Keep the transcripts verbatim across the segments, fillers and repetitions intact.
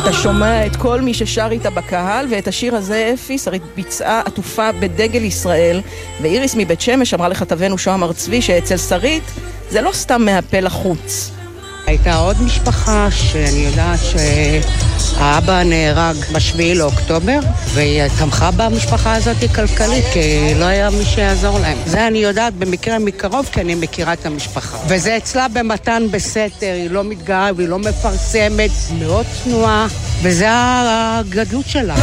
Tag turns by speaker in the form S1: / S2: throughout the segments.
S1: אתה שומע את כל מי ששר איתה בקהל, ואת השיר הזה אפי שרית ביצעה עטופה בדגל ישראל, ואיריס מבית שמש אמרה לכתבנו שוהם הר צבי שאצל שרית זה לא סתם מהפה לחוץ.
S2: הייתה עוד משפחה שאני יודעת שהאבא נהרג בשביעי לאוקטובר, והיא תמכה במשפחה הזאת כלכלית, כי לא היה מי שיעזור להם. זה אני יודעת במקרה מקרוב, כי אני מכירה את המשפחה. וזה אצלה במתן בסתר, היא לא מתגאה, היא לא מפרסמת, מאוד צנועה, וזה הגדלות שלה.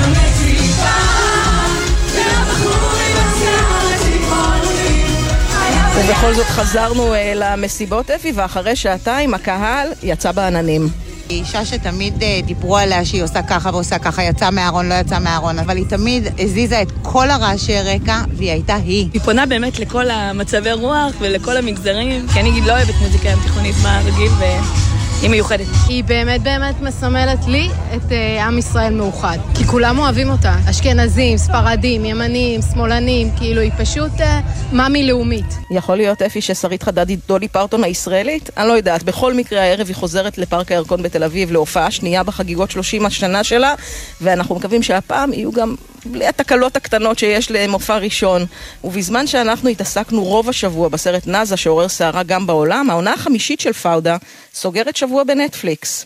S1: ובכל זאת חזרנו למסיבות אפי, ואחרי שעתיים הקהל יצא בעננים.
S3: היא אישה שתמיד דיברו עליה שהיא עושה ככה ועושה ככה, יצא מהארון, לא יצא מהארון, אבל היא תמיד הזיזה את כל הרעשי רקע, והיא הייתה היא.
S4: היא פונה באמת לכל המצבי רוח ולכל המגזרים, כי אני לא אוהבת מוזיקה תיכונית מהרגיל, והיא מיוחדת.
S5: היא באמת באמת מסמלת לי את uh, עם ישראל מאוחד, כי כולם אוהבים אותה. אשכנזים, ספרדים, ימנים, שמאלנים, כאילו היא פשוט uh, מאמי לאומית.
S1: יכול להיות אפי ששרית חדד היא דולי פרטון הישראלית? אני לא יודעת. בכל מקרה הערב היא חוזרת לפארק הירקון בתל אביב להופעה שנייה בחגיגות שלושים השנה שלה, ואנחנו מקווים שהפעם יהיו גם בלי התקלות הקטנות שיש למופע ראשון. ובזמן שאנחנו התעסקנו רוב השבוע בסרט נאזה שעורר שערה גם בעולם, העונה החמישית של פאודה סוגרת שבוע בנטפליקס.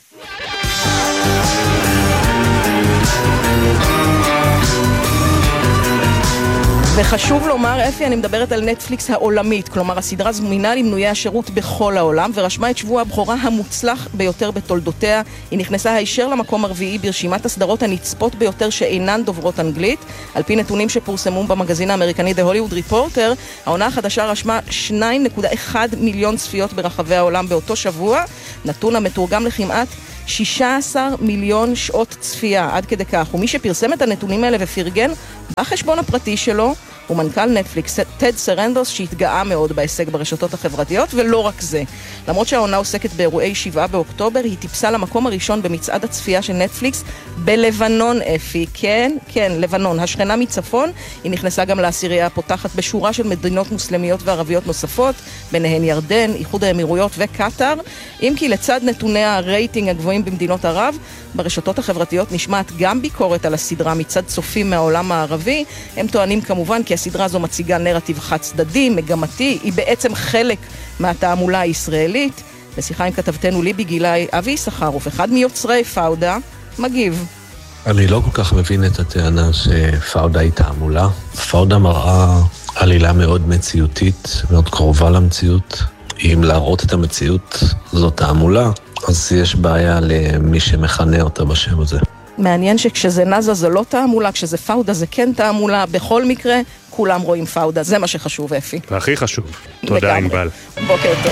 S1: וחשוב לומר, אפי, אני מדברת על נטפליקס העולמית, כלומר הסדרה זמינה למנויי השירות בכל העולם, ורשמה את שבוע הבכורה המוצלח ביותר בתולדותיה. היא נכנסה הישר למקום הרביעי ברשימת הסדרות הנצפות ביותר שאינן דוברות אנגלית. על פי נתונים שפורסמו במגזין האמריקני The Hollywood Reporter, העונה החדשה רשמה שתיים נקודה אחת מיליון צפיות ברחבי העולם באותו שבוע, נתון המתורגם לכמעט שישה עשר מיליון שעות צפייה, עד כדי כך. ומי שפרסם את הנתונים האלה ופרגן בחשבון הפרטי שלו הוא מנכ"ל נטפליקס, טד סרנדוס, שהתגאה מאוד בהישג ברשתות החברתיות, ולא רק זה. למרות שהעונה עוסקת באירועי שבעה באוקטובר, היא טיפסה למקום הראשון במצעד הצפייה של נטפליקס בלבנון, אפי. כן, כן, לבנון, השכנה מצפון. היא נכנסה גם לעשירייה הפותחת בשורה של מדינות מוסלמיות וערביות נוספות, ביניהן ירדן, איחוד האמירויות וקטר. אם כי לצד נתוני הרייטינג הגבוהים במדינות ערב, ברשתות החברתיות נשמעת גם ביקורת על הסדרה מצד צופים מהעולם הערבי. הם טוענים כמובן כי הסדרה הזו מציגה נרטיב חד צדדי, מגמתי, היא בעצם חלק מהתעמולה הישראלית. בשיחה עם כתבתנו ליבי גילאי, אבי סחרוף, אחד מיוצרי פאודה, מגיב.
S6: אני לא כל כך מבין את הטענה שפאודה היא תעמולה. פאודה מראה עלילה מאוד מציאותית, מאוד קרובה למציאות. אם להראות את המציאות זו תעמולה, אז יש בעיה למי שמכנה אותה בשם הזה.
S1: מעניין שכשזה נאזה זה לא תעמולה, כשזה פאודה זה כן תעמולה. בכל מקרה, כולם רואים פאודה, זה מה שחשוב, אפי.
S7: והכי חשוב. תודה, ענבל.
S1: בוקר טוב.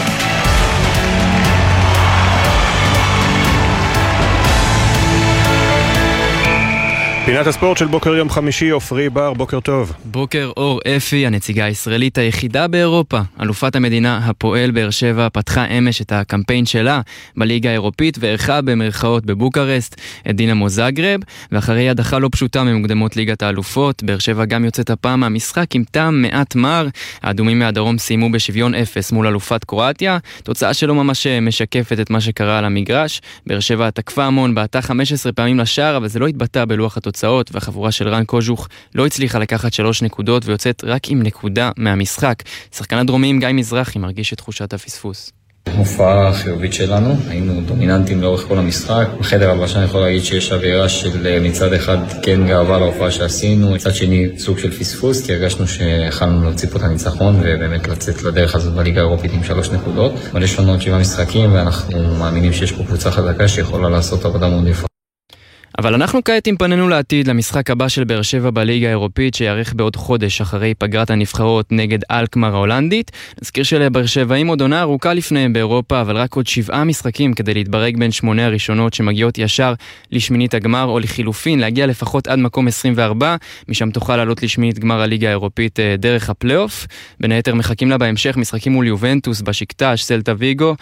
S7: פינת הספורט של בוקר יום חמישי, אופרי בר, בוקר טוב.
S8: בוקר אור, אפי, הנציגה הישראלית היחידה באירופה. אלופת המדינה הפועל באר שבע פתחה אמש את הקמפיין שלה בליגה האירופית וערכה במרכאות בבוקרסט את דינמו זאגרב, ואחרי הדחה לא פשוטה ממוקדמות ליגת האלופות, באר שבע גם יוצאת הפעם מהמשחק עם טעם מעט מר. האדומים מהדרום סיימו בשוויון אפס מול אלופת קרואטיה, תוצאה שלא ממש משקפת את מה שקרה על המגרש. באר שבע תקפה המון, בעטה חמש עשרה פעמים לשער, אבל זה לא התבטא בלוח התוצאות. והחבורה של רן קוז'וך לא הצליחה לקחת שלוש נקודות ויוצאת רק עם נקודה מהמשחק. שחקן הדרומיים גיא מזרחי מרגיש את תחושת הפספוס.
S9: מופעה חיובית שלנו, היינו דומיננטים לאורך כל המשחק. בחדר הלבשה אני יכול להגיד שיש אווירה של מצד אחד כן גאווה להופעה שעשינו, מצד שני סוג של פספוס, כי הרגשנו שיכלנו להוציא פה את הניצחון ובאמת לצאת לדרך הזאת בליגה האירופית עם שלוש נקודות. אבל יש לנו עוד שבעה משחקים ואנחנו מאמינים שיש פה קבוצה חזקה שיכולה לעשות עבודה מאוד יפה.
S8: אבל אנחנו כעת עם פנינו לעתיד למשחק הבא של באר שבע בליגה האירופית שיערך בעוד חודש אחרי פגרת הנבחרות נגד אלקמר ההולנדית. נזכיר שלבאר שבע עם עוד עונה ארוכה לפניהם באירופה, אבל רק עוד שבעה משחקים כדי להתברג בין שמונה הראשונות שמגיעות ישר לשמינית הגמר, או לחילופין להגיע לפחות עד מקום עשרים וארבע, משם תוכל לעלות לשמינית גמר הליגה האירופית דרך הפלייאוף. בין היתר מחכים לה בהמשך משחקים מול יובנטוס, בשיקטש, סלטה ויגו,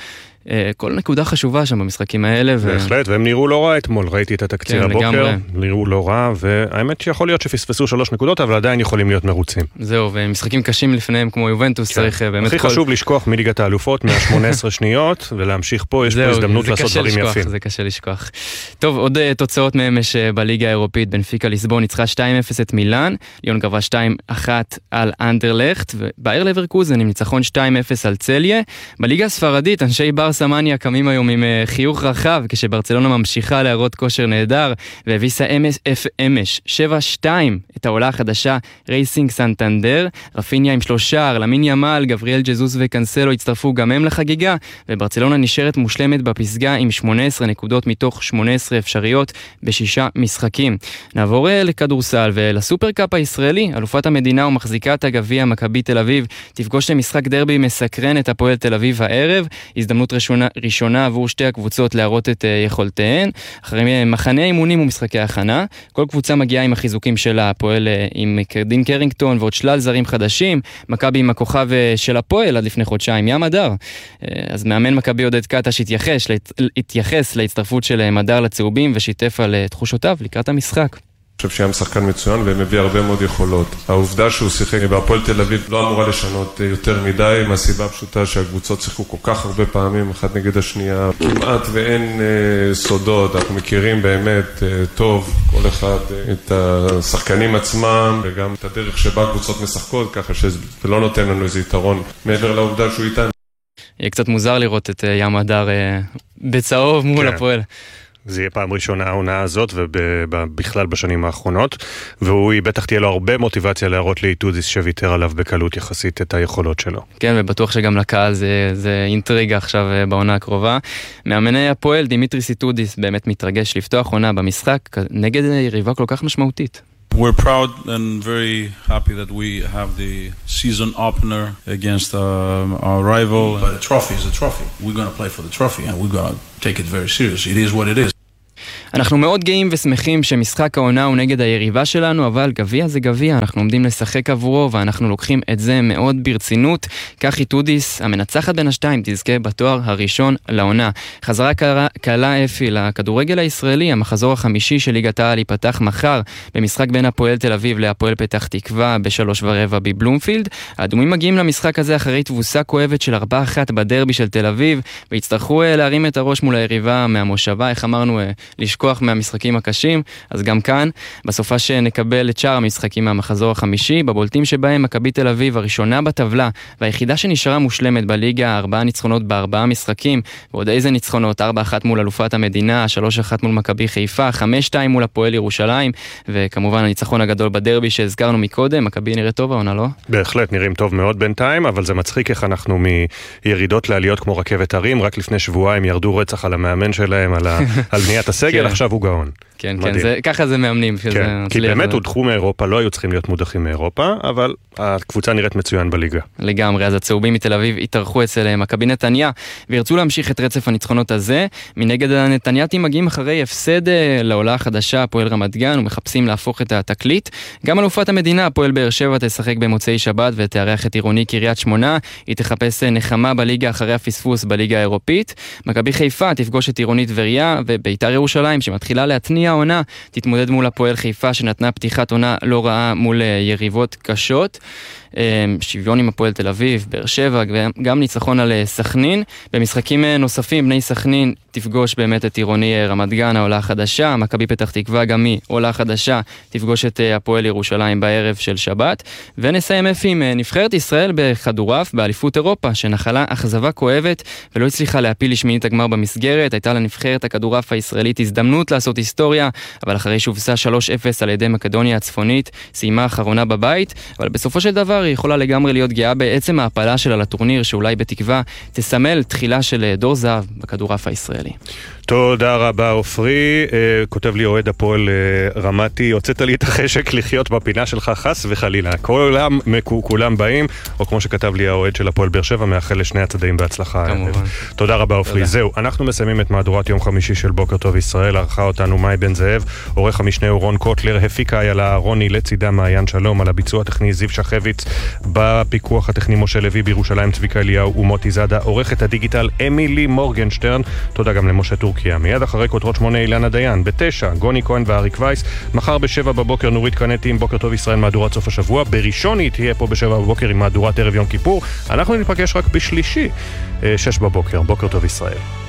S8: כל נקודה חשובה שם במשחקים האלה.
S7: בהחלט, והם נראו לא רע אתמול, ראיתי את התקציר הבוקר, נראו לא רע, והאמת שיכול להיות שפספסו שלוש נקודות, אבל עדיין יכולים להיות מרוצים.
S8: זהו, ומשחקים קשים לפניהם כמו יובנטוס, צריך באמת...
S7: הכי חשוב לשכוח מליגת האלופות מה-שמונה עשרה שניות, ולהמשיך פה, יש פה הזדמנות לעשות דברים יפים.
S8: זה קשה לשכוח. טוב, עוד תוצאות מאמש בליגה האירופית, בנפיקה ליסבון ניצחה שתיים אפס את מילאן, ליון גברה שתיים אחת על אנדרלכט, ובאייר לברקוזן עם ניצחון שתיים אפס על צליה. בליגה הספרדית, אנשי ברסה מניה קמים היום עם חיוך רחב, כשברצלונה ממשיכה להראות כושר נהדר, והביסה אמש שבע שתיים את העולה החדשה רייסינג סנטנדר. רפיניה עם שלושה, למין ימל, גבריאל ג'זוס וקנסלו הצטרפו גם הם לחגיגה, וברצלונה נשארת מושלמת בפסגה עם שמונה עשרה נקודות מתוך שמונה עשרה אפשריות בשישה משחקים. נעבור לכדורסל ולסופרקאפ הישראלי. אלופת המדינה ומחזיקת הגביע מכבי תל אביב תפגוש למשחק דרבי מסקרן את הפועל תל אביב הערב. הזדמנות ראשונה, ראשונה עבור שתי הקבוצות להראות את יכולתיהן. אחרי מחנה אימונים ומשחקי הכנה, כל קבוצה מגיעה עם החיזוקים שלה, הפועל עם דין קרינגטון ועוד שלל זרים חדשים, מכבי עם הכוכב של הפועל עד לפני חודשיים, ים הדר. אז מאמן מכבי עודד קטש התייחס, התייחס להצטרפות של מדר לצהובים ושיתף על תחושותיו לקראת המשחק.
S10: אני חושב שהיה שחקן מצוין ומביא הרבה מאוד יכולות. העובדה שהוא שיחק בהפועל תל אביב לא אמורה לשנות יותר מדי, מהסיבה הפשוטה שהקבוצות שיחקו כל כך הרבה פעמים, אחת נגד השנייה. כמעט ואין אה, סודות, אנחנו מכירים באמת אה, טוב כל אחד אה, את השחקנים עצמם, וגם את הדרך שבה הקבוצות משחקות, ככה שזה לא נותן לנו איזה יתרון מעבר לעובדה שהוא איתן.
S8: יהיה קצת מוזר לראות את אה, ים הדר אה, בצהוב מול כן. הפועל.
S7: זה יהיה פעם ראשונה העונה הזאת ובכלל בשנים האחרונות, והוא בטח תהיה לו הרבה מוטיבציה להראות לאיטודיס שוויתר עליו בקלות יחסית את היכולות שלו.
S8: כן, ובטוח שגם לקהל זה, זה אינטריגה עכשיו בעונה הקרובה. מאמני הפועל דימיטריס איטודיס באמת מתרגש לפתוח עונה במשחק נגד יריבה כל כך משמעותית.
S11: We're proud and very happy that we have the season opener against uh, our rival. But the trophy is a trophy. We're going to play for the trophy and we're going to take it very seriously. It is what it is.
S8: אנחנו מאוד גאים ושמחים שמשחק העונה הוא נגד היריבה שלנו, אבל גביע זה גביע, אנחנו עומדים לשחק עבורו ואנחנו לוקחים את זה מאוד ברצינות. כך איטודיס, המנצחת בין השתיים, תזכה בתואר הראשון לעונה. חזרה קלה אפי לכדורגל הישראלי, המחזור החמישי של ליגת העל ייפתח מחר במשחק בין הפועל תל אביב להפועל פתח תקווה בשלוש ורבע בבלומפילד. האדומים מגיעים למשחק הזה אחרי תבוסה כואבת של ארבע אחת בדרבי של תל אביב, והצטרכו להרים את הראש מול היריבה מהמושבה, איך אמרנו, לשקוע כוח מהמשחקים הקשים, אז גם כאן, בסופה שנקבל את שאר המשחקים מהמחזור החמישי, בבולטים שבהם מכבי תל אביב הראשונה בטבלה, והיחידה שנשארה מושלמת בליגה, ארבעה ניצחונות בארבעה משחקים, ועוד איזה ניצחונות, ארבע אחת מול אלופת המדינה, שלוש אחת מול מכבי חיפה, חמש שתיים מול הפועל ירושלים, וכמובן הניצחון הגדול בדרבי שהזכרנו מקודם, מכבי נראה טוב העונה, לא?
S7: בהחלט, נראים טוב מאוד בינתיים, אבל זה מצחיק איך אנחנו מירידות לעליות כמו רכבת הרים, רק לפני שבועיים ירדו רצח על המאמן שלהם, על, ה... על בניית הסגל, עכשיו הוא גאון.
S8: כן, כן, זה, ככה זה מאמנים.
S7: כן, כי באמת הודחו מאירופה, לא היו צריכים להיות מודחים מאירופה, אבל הקבוצה נראית מצוין בליגה.
S8: לגמרי, אז הצהובים מתל אביב התארחו אצל מכבי נתניה, וירצו להמשיך את רצף הניצחונות הזה. מנגד הנתנייתים מגיעים אחרי הפסד לעולה החדשה, הפועל רמת גן, ומחפשים להפוך את התקליט. גם אלופת המדינה, הפועל באר שבע, תשחק במוצאי שבת ותארח את עירוני קריית שמונה. היא תחפש נחמה בליגה אחרי הפספוס בליגה האירופית. מכבי חיפה תפגוש את עירוני טבריה, וביתר ירושלים שמתחילה להתניע העונה, תתמודד מול הפועל חיפה שנתנה פתיחת עונה לא רעה מול יריבות קשות. שוויון עם הפועל תל אביב, באר שבע, גם ניצחון על סכנין. במשחקים נוספים, בני סכנין תפגוש באמת את עירוני רמת גן, העולה החדשה. מכבי פתח תקווה גם היא עולה חדשה, תפגוש את הפועל ירושלים בערב של שבת. ונסיים אפי עם נבחרת ישראל בכדורעף באליפות אירופה, שנחלה אכזבה כואבת ולא הצליחה להפיל לשמינית הגמר במסגרת. הייתה לנבחרת הכדורעף הישראלית הזדמנות לעשות היסטוריה, אבל אחרי שהובסה שלוש אפס על ידי מקדוניה הצפונית, סיימה האחרונה בבית, אבל בסופו של דבר היא יכולה לגמרי להיות גאה בעצם ההפלה שלה לטורניר, שאולי בתקווה תסמל תחילה של דור זהב בכדורעף הישראלי.
S7: תודה רבה אופרי, כותב לי אוהד הפועל רמתי, הוצאת לי את החשק לחיות בפינה שלך חס וחלילה, כולם, כולם באים, או כמו שכתב לי האוהד של הפועל באר שבע, מאחל לשני הצדדים בהצלחה. כמובן. תודה רבה אופרי. תודה. זהו, אנחנו מסיימים את מהדורת יום חמישי של בוקר טוב ישראל, ערכה אותנו מאי בן זאב, עורך המשנה רון קוטלר, הפיקה איילה רוני, לצידה מעיין שלום, על הביצוע הטכני זיו שחביץ, בפיקוח הטכני משה לוי, בירושלים צביקה אליהו ומוטי זאדה, עורכת הדיגיטל אמילי מורגנשטרן. תודה גם למשה טורקיה. מיד אחרי כותרות שמונה אילנה דיין, בתשע גוני כהן ואריק וייס, מחר בשבע בבוקר נורית קנטי עם בוקר טוב ישראל מהדורת סוף השבוע, בראשון היא תהיה פה בשבע בבוקר עם מהדורת ערב יום כיפור, אנחנו נפגש רק בשלישי שש בבוקר. בוקר טוב ישראל.